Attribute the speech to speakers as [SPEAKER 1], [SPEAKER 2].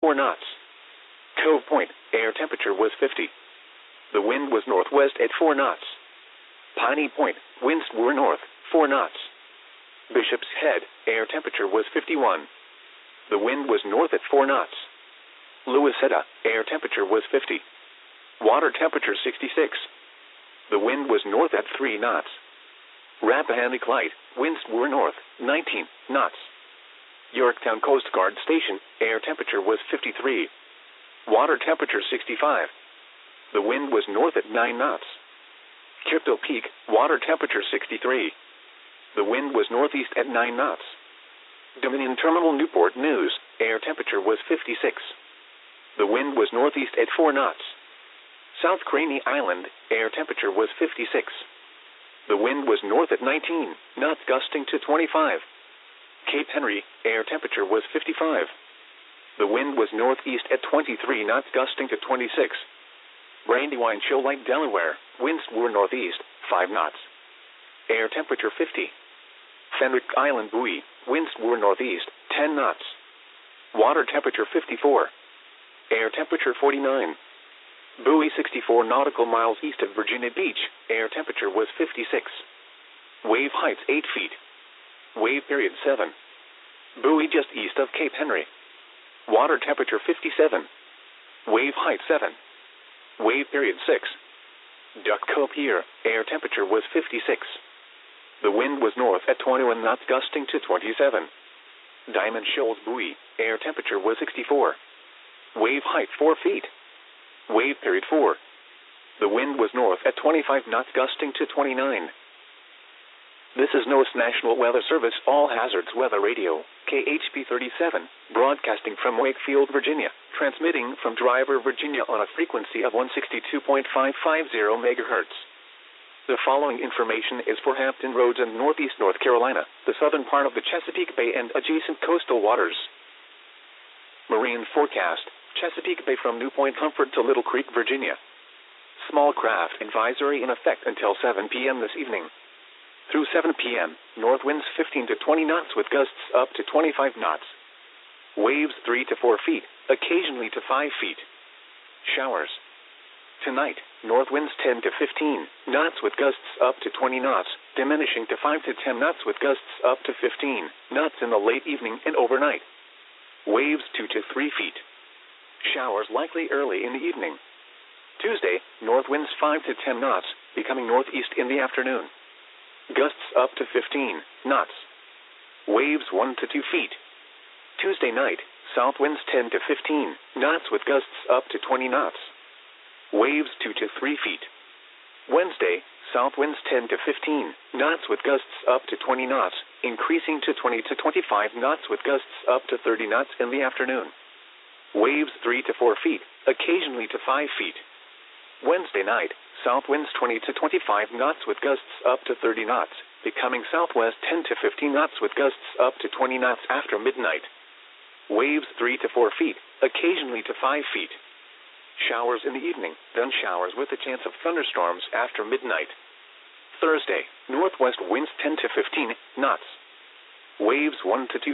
[SPEAKER 1] 4 knots. Cove Point, air temperature was 50. The wind was northwest at 4 knots. Piney Point, winds were north, 4 knots. Bishop's Head, air temperature was 51. The wind was north at 4 knots. Louisetta, air temperature was 50. Water temperature 66. The wind was north at 3 knots. Rappahannock Light, winds were north, 19 knots. Yorktown Coast Guard Station, air temperature was 53. Water temperature 65. The wind was north at 9 knots. Kipto Peak, water temperature 63. The wind was northeast at 9 knots. Dominion Terminal Newport News, air temperature was 56. The wind was northeast at 4 knots. South Craney Island, air temperature was 56. The wind was north at 19 knots, gusting to 25. Cape Henry, air temperature was 55. The wind was northeast at 23 knots, gusting to 26. Brandywine Shoal Lake, Delaware, winds were northeast, 5 knots. Air temperature 50. Fenwick Island Buoy, winds were northeast, 10 knots. Water temperature 54. Air temperature 49. Buoy 64 nautical miles east of Virginia Beach, air temperature was 56. Wave heights 8 feet. Wave period 7. Buoy just east of Cape Henry. Water temperature 57. Wave height 7. Wave period 6. Duck Cove Pier, air temperature was 56. The wind was north at 21 knots, gusting to 27. Diamond Shoals Buoy, air temperature was 64. Wave height 4 feet. Wave period 4. The wind was north at 25 knots, gusting to 29. This is NOAA's National Weather Service All Hazards Weather Radio, KHP 37, broadcasting from Wakefield, Virginia, transmitting from Driver, Virginia on a frequency of 162.550 MHz. The following information is for Hampton Roads and Northeast North Carolina, the southern part of the Chesapeake Bay and adjacent coastal waters. Marine forecast, Chesapeake Bay from New Point Comfort to Little Creek, Virginia. Small craft advisory in effect until 7 p.m. this evening. Through 7 p.m., north winds 15 to 20 knots with gusts up to 25 knots. Waves 3 to 4 feet, occasionally to 5 feet. Showers. Tonight, north winds 10 to 15 knots with gusts up to 20 knots, diminishing to 5 to 10 knots with gusts up to 15 knots in the late evening and overnight. Waves 2 to 3 feet. Showers likely early in the evening. Tuesday, north winds 5 to 10 knots, becoming northeast in the afternoon. Gusts up to 15 knots. Waves 1 to 2 feet. Tuesday night, south winds 10 to 15 knots with gusts up to 20 knots. Waves 2 to 3 feet. Wednesday, south winds 10 to 15 knots with gusts up to 20 knots, increasing to 20 to 25 knots with gusts up to 30 knots in the afternoon. Waves 3 to 4 feet, occasionally to 5 feet. Wednesday night, south winds 20 to 25 knots with gusts up to 30 knots, becoming southwest 10 to 15 knots with gusts up to 20 knots after midnight. Waves 3 to 4 feet, occasionally to 5 feet. Showers in the evening, then showers with a chance of thunderstorms after midnight. Thursday, northwest winds 10 to 15 knots. Waves 1 to 2